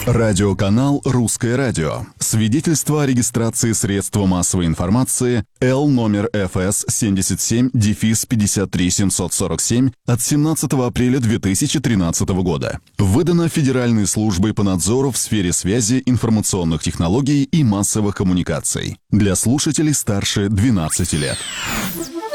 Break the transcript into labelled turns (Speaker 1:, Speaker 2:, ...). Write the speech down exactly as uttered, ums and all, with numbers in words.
Speaker 1: Радиоканал «Русское радио». Свидетельство о регистрации средства массовой информации Л номер эф эс семьдесят семь пятьдесят три семьсот сорок семь от семнадцатого апреля две тысячи тринадцатого года. Выдано Федеральной службой по надзору в сфере связи, информационных технологий и массовых коммуникаций. Для слушателей старше двенадцати лет.